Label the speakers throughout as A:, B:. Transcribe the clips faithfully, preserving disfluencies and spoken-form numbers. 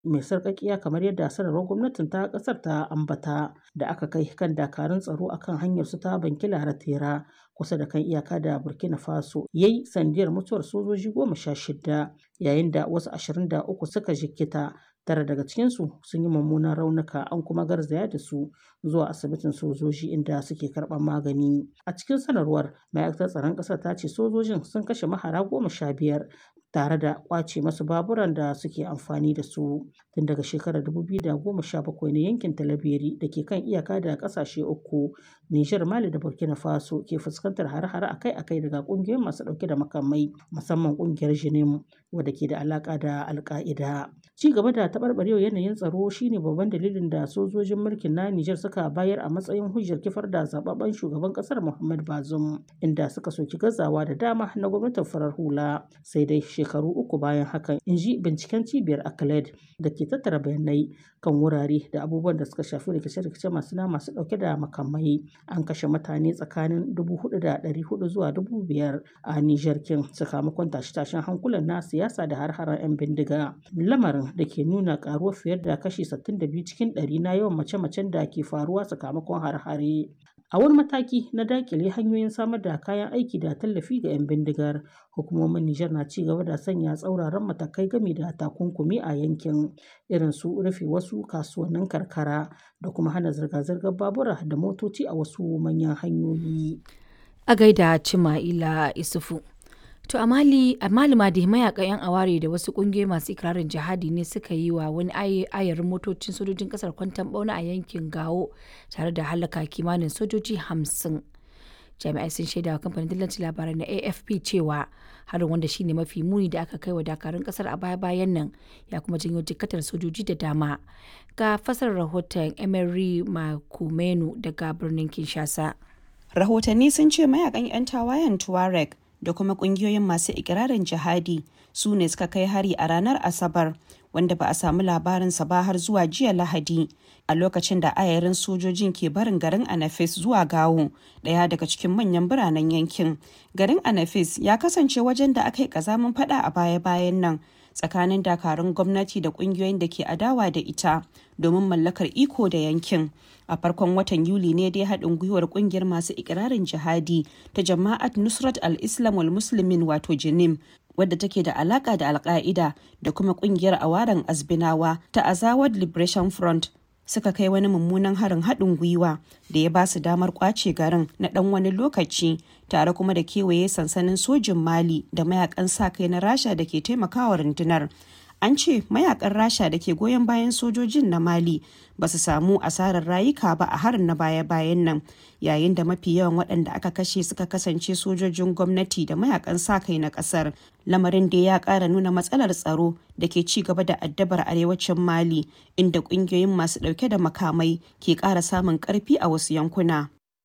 A: mai sarƙaƙiya kamar yadda sanarwar gwamnatin ta ƙasar ta ambata da aka kai kan dakarun tsaro akan hanyar su ta Bankilare Tera kusa da kan iyaka da Burkina Faso yayi sandiyar mutuwar sojoji goma sha shida yayin da wasu ashirin da uku suka jikkita. Tara daga cikinsu sun yi mummunan raunuka an kuma garzaya da su zuwa asibitin sojoji inda suke karɓar magani. A cikin sanarwar ma'aikatar tsaron ƙasar ta ce sojojin sun kashe mahara goma sha biyar tare da ƙwace masu baburan da suke amfani da su tun daga shekarar dubu biyu da goma sha bakwai ne yankin Talabiri da ke kan iyaka da ƙasashe uku Nijar, Mali da Burkina Faso ke fuskantar hare-hare akai-akai daga ƙungiyoyin masu ɗauke da makamai musamman ƙungiyar Jinim wadda ke da alaƙa da Al-Qaida. Ci gaba da taɓarɓarewar yanayin tsaro shine babban dalilin da sojojin mulkin na Nijar suka bayar a matsayin hujjar kifar da zababben shugaban ƙasar Muhammad Bazoum inda suka soki gazawa da dama na gwamnatin farar hula. Sai dai shekaru uku bayan hakan, in ji binciken cibiyar Acled da ke tattara bayanai kan wurare da abubuwan da suka shafi rikice-rikice masu na masu ɗauke da makamai, an kashe mutane tsakanin dubu hudu da ɗari hudu zuwa dubu biyar a Nijar kin sakamakon tashe-tashen hankulan na siyasa da har-haren 'yan bindiga. Lamarin da ke nuna karuwar fiye da kashi sittin da biyu cikin ɗari na yawan mace-macen da ke faruwa sakamakon har-hare. A wani mataki na dakile hanyoyin samar da kayan aiki da tallafi ga 'yan bindigar, hukumomin Nijar na ci gaba da sanya tsauraran matakai game da takunkumi a yankin, irin su rufe wasu kasuwannin karkara da kuma hana zirga-zirgar babura da motoci a wasu manyan hanyoyi.
B: A gaida Cima'ila Isufu. To a Mali, a Mali ma dai mayakan 'yan aware da wasu kungiyoyi masu ikirarin jihadi ne suka yi wa wani ayarin motocin sojojin kasar kwanton bauna a yankin Gao tare da halaka kimanin sojoji hamsin. Jami'ai sun shaida wa kamfanin dillancin labarai na A F P cewa harin, wanda shine mafi muni da aka kai wa dakarun kasar a baya-bayan nan, ya kuma janyo jikkatar sojoji da dama. Ga fasar rahoton Emery Makumenu daga birnin Kinshasa.
C: Rahotanni sun ce mayakan 'yan tawayen Tuareg da kuma kungiyoyin masu ikirarin jihadi su ne suka kai hari a ranar Asabar, wanda ba a samu labarinsa ba har zuwa jiya Lahadi, a lokacin da ayarin sojojin ke barin garin Anafis zuwa Gawo, ɗaya daga cikin manyan biranen yankin. Garin Anafis ya kasance wajen da aka yi ƙazamin fada a baya-bayan nan tsakanin dakarun gwamnati da kungiyoyin da ke adawa da ita domin mallakar iko da yankin. A farkon watan Yuli ne dai haɗin gwiwar ƙungiyar masu ikirarin jihadi ta Jama'at Nusrat al-Islam wal Muslimin wato Jinim, wadda take da alaka da Al-Qaida da kuma ƙungiyar Awaran Azbinawa ta Azawad Liberation Front suka kai wani mummunan harin haɗin gwiwa da ya ba su damar ƙwace garin na ɗan wani lokaci, tare kuma da kewaye sansanin sojin Mali da mayakan sa-kai na Rasha da ke taimakawa rundunar. An ce mayakan Rasha da ke goyon bayan sojojin na Mali ba su samu asarar rayuka ba a harin na baya-bayan nan, yayin da mafi yawan waɗanda aka kashe suka kasance sojojin gwamnati da mayakan sa-kai na ƙasar. Lamarin da ya ƙara nuna matsalar tsaro da ke ci gaba da addabar arewacin Mali, inda ƙungiyoyin masu ɗauke da makamai ke ƙara samun ƙarfi a wasu yankuna.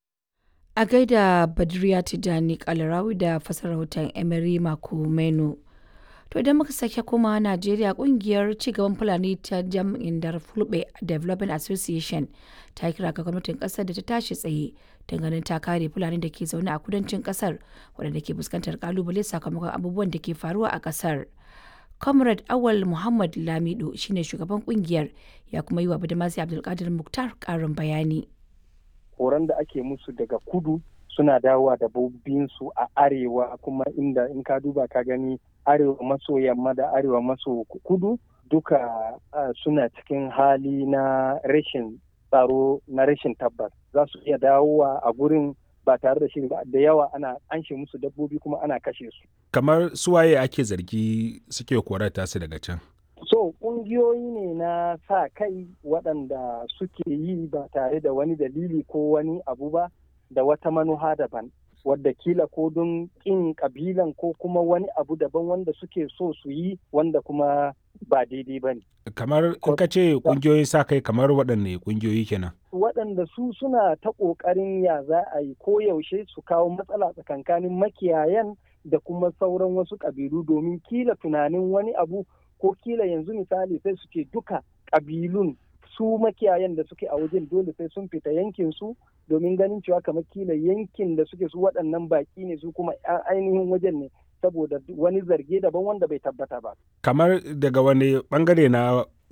B: A gaida Badriya Tijani Kalarawi da fasar rahoton Emery Makumenu. To idan muka sake koma Najeriya, kungiyar cigaban Fulani ta jam'in Dar Fulbe Development Association ta kira ga gwamnatin kasar da ta tashi tsaye don ganin ta kare Fulani da ke zaune a kudancin kasar waɗanda ke fuskantar kalubale sakamakon abubuwan da ke faruwa a kasar. Comrade Awal Muhammad Lamido shine shugaban kungiyar, ya kuma yi wa Badamasi Abdulkadir Muktar karin bayani.
D: Horon da ake musu daga kudu suna dawowa da su a arewa, kuma inda in ka duba ka gani arewa maso yamma da arewa maso kudu duka uh, suna cikin hali na rashin tsaro, na rashin tabbas. Za su iya dawowa a gurin ba tare da shiri ba, da yawa ana anshe musu dabbobi kuma ana kashe su.
E: Kamar suwaye ake zargi suke korata su daga can?
D: So ƙungiyoyi ne na sa kai waɗanda suke yi ba tare da wani dalili ko wani abu ba, da wata manuha daban, wadda kila ko don ƙin ƙabilan ko kuma wani abu daban wanda suke so su yi wanda kuma ba daidai ba ne.
E: Kamar in ka ce ƙungiyoyi sa kai, kamar waɗanne ƙungiyoyi kenan?
D: Waɗanda su suna ta ƙoƙarin ya za a yi ko yaushe su kawo matsala tsakankanin makiyayan da kuma sauran wasu ƙabilu, domin kila tunanin wani abu, ko kila yanzu misali sai su ce duka ƙabilun su makiyayan da suke a wajen dole sai sun fita yankin su, domin ganin cewa kamar kila yankin da suke su waɗannan baƙi ne, su kuma ainihin wajen ne, saboda wani zarge daban wanda bai tabbata ba.
E: Kamar daga wani bangare na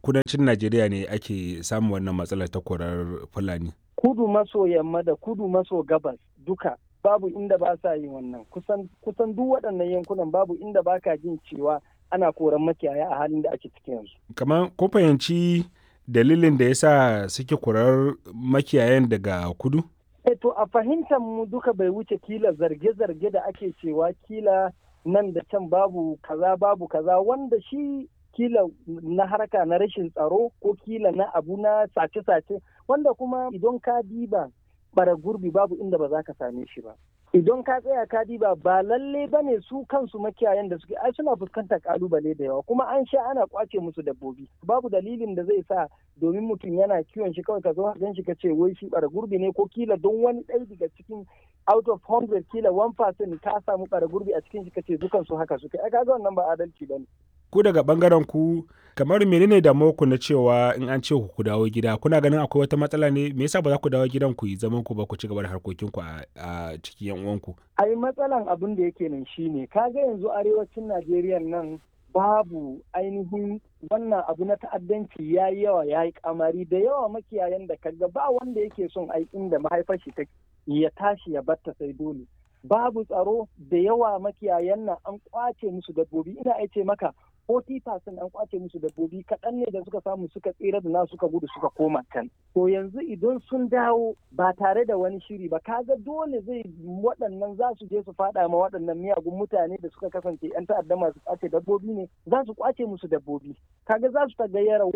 E: kudancin Najeriya ne ake samun wannan matsalar ta korar Fulani.
D: Kudu maso yamma da kudu maso gabas duka babu inda ba sa yin wannan. Kusan kusan duk waɗannan yankunan babu inda ba ka jin cewa ana koran makiyaya a halin da ake ciki yanzu.
E: Kamar ko fahimci dalilin da yasa suke korar makiyayan daga kudu?
D: E to a fahimtar mu duka bai wuce kila zarge-zarge da ake cewa kila nan da can babu kaza babu kaza wanda shi kila na harka na rashin tsaro ko kila na abu na sace-sace wanda kuma idan ka diba bara gurbi babu inda ba za ka same shi ba. Idan ka tsaya ka diba ba lalle ba ne su kansu makiyayan da suke ai suna fuskantar kalubale da yawa kuma an sha ana kwace musu dabbobi babu dalilin da zai sa domin mutum yana kiwon shi kawai ka zo gan shi ka ce wai shi bara gurbi ne ko kila don wani ɗaya daga cikin out of hundred kila one percent ka samu bara gurbi a cikin shi ka ce dukan su haka suke ai kaga wannan ba adalci bane.
E: Ku daga bangaren ku kamar menene da ku na cewa in an ce ku dawo gida kuna ganin akwai wata matsala ne me yasa ba za ku dawo gidan ku yi zaman ku ba ku ci gaba da harkokin ku a cikin yan uwanku?
D: Ai matsalan abin da yake nan shine kaga yanzu arewacin Najeriya nan babu ainihin wannan abu na ta'addanci ya yi yawa ya yi kamari da yawa makiyayan da kaga ba wanda yake son ai inda mahaifar shi take ya tashi ya batta sai dole. Babu tsaro da yawa makiyayan nan an kwace musu dabbobi ina aice maka forty percent an kwace musu dabbobi kaɗan ne da suka samu suka tsira da na suka gudu suka koma can. To yanzu idan sun dawo ba tare da wani shiri ba kaga dole zai waɗannan za su je su faɗa ma waɗannan miyagun mutane da suka kasance 'yan ta'adda masu kwace dabbobi ne za su kwace musu dabbobi kaga za su tagayyara